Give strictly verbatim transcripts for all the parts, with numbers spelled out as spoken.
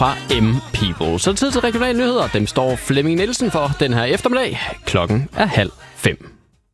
fra M People. Så tid til regionale nyheder. Dem står Flemming Nielsen for den her eftermiddag. Klokken er halv fem.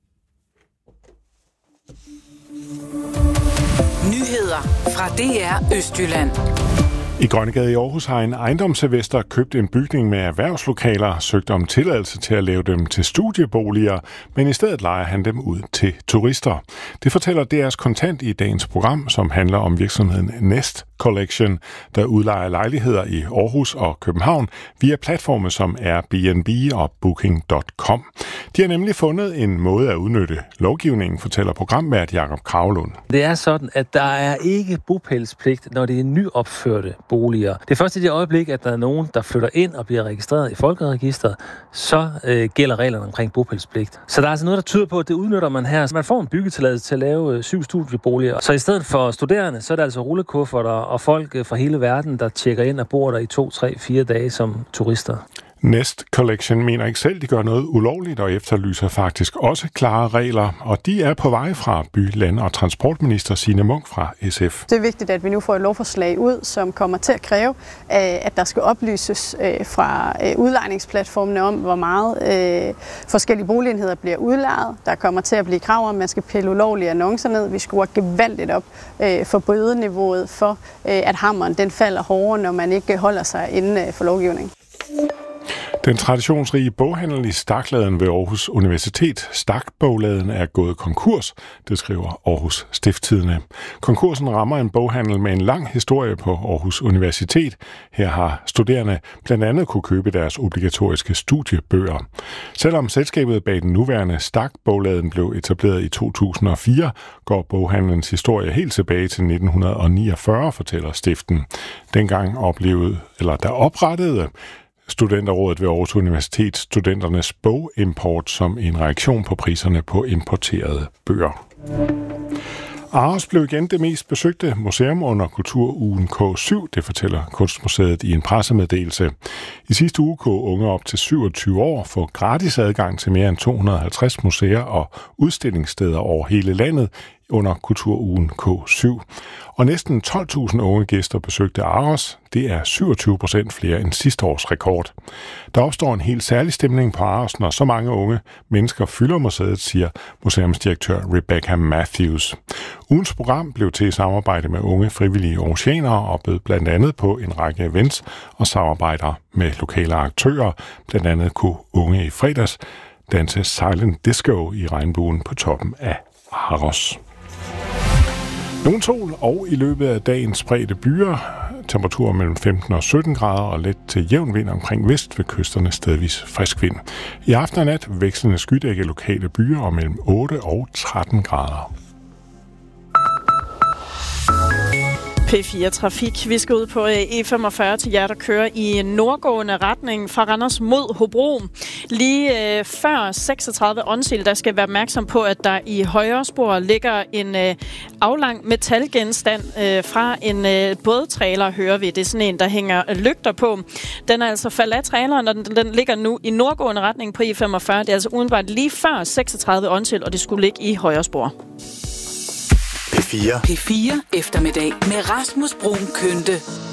Nyheder fra D R Østjylland. I Grønnegade i Aarhus har en ejendomsinvestor købt en bygning med erhvervslokaler, søgt om tilladelse til at lave dem til studieboliger, men i stedet lejer han dem ud til turister. Det fortæller D R's Kontant i dagens program, som handler om virksomheden Nest Collection, der udlejer lejligheder i Aarhus og København via platforme som Airbnb og Booking punktum com. De har nemlig fundet en måde at udnytte lovgivningen, fortæller programvært Jakob Kravlund. Det er sådan, at der er ikke bopælspligt, når det er nyopførte boliger. Det er først i det øjeblik, at der er nogen, der flytter ind og bliver registreret i Folkeregisteret, så øh, gælder reglerne omkring bopælspligt. Så der er altså noget, der tyder på, at det udnytter man her. Man får en byggetilladelse til at lave øh, syv studieboliger. Så i stedet for studerende, så er det altså rullekufferter og folk øh, fra hele verden, der tjekker ind og bor der i to, tre, fire dage som turister. Nest Collection mener ikke selv, de gør noget ulovligt og efterlyser faktisk også klare regler, og de er på vej fra by-, land- og transportminister Signe Munk fra S F. Det er vigtigt, at vi nu får et lovforslag ud, som kommer til at kræve, at der skal oplyses fra udlejningsplatformene om, hvor meget forskellige boligenheder bliver udlejet. Der kommer til at blive krav om, at man skal pille ulovlige annoncer ned. Vi skruer gevaldigt op for bødeniveauet for, at hammeren den falder hårdere, når man ikke holder sig inden for lovgivningen. Den traditionsrige boghandel i Stakladen ved Aarhus Universitet, Stakbogladen, er gået konkurs, det skriver Aarhus Stiftstidende. Konkursen rammer en boghandel med en lang historie på Aarhus Universitet. Her har studerende blandt andet kunne købe deres obligatoriske studiebøger. Selvom selskabet bag den nuværende Stakbogladen blev etableret i to tusind og fire, går boghandelens historie helt tilbage til nitten niogfyrre, fortæller stiften. Dengang oplevede, eller der oprettede Studenterrådet ved Aarhus Universitet studenternes bogimport som en reaktion på priserne på importerede bøger. Aros blev igen det mest besøgte museum under Kulturugen K syv, det fortæller Kunstmuseet i en pressemeddelelse. I sidste uge kunne unge op til syvogtyve år få gratis adgang til mere end to hundrede og halvtreds museer og udstillingssteder over hele landet under Kulturugen K syv. Og næsten tolv tusind unge gæster besøgte Aros. Det er syvogtyve procent flere end sidste års rekord. Der opstår en helt særlig stemning på Aros, når så mange unge mennesker fylder museet, siger museumsdirektør Rebecca Matthews. Ugens program blev til i samarbejde med unge frivillige oceanere og bød blandt andet på en række events og samarbejder med lokale aktører. Blandt andet kunne unge i fredags danse Silent Disco i regnbuen på toppen af Aros. Nogen sol og i løbet af dagen spredte byer. Temperaturer mellem femten og sytten grader og let til jævn vind omkring vest ved kysterne stedvis frisk vind. I aften og nat vekslende skydække lokale byer og mellem otte og tretten grader. P fire Trafik. Vi skal ud på E femogfyrre til jer, der kører i nordgående retning fra Randers mod Hobro. Lige øh, før seksogtredive Onsild, der skal være opmærksom på, at der i højre spor ligger en øh, aflang metalgenstand øh, fra en øh, bådtrailer, hører vi. Det er sådan en, der hænger lygter på. Den er altså faldet af traileren, og den, den ligger nu i nordgående retning på E femogfyrre. Det er altså udenbart lige før seksogtredive Onsild, og det skulle ligge i højre spor. P fire. P fire eftermiddag med Rasmus Bruun Kynde.